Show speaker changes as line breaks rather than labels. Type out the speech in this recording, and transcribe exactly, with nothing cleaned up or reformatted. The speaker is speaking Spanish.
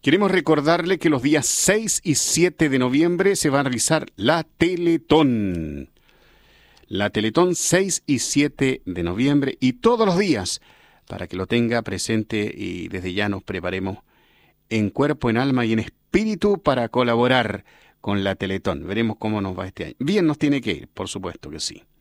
Queremos recordarle que los días seis y siete de noviembre se va a realizar la Teletón. La Teletón seis y siete de noviembre y todos los días, para que lo tenga presente y desde ya nos preparemos en cuerpo, en alma y en espíritu para colaborar con la Teletón. Veremos cómo nos va este año. Bien nos tiene que ir, por supuesto que sí.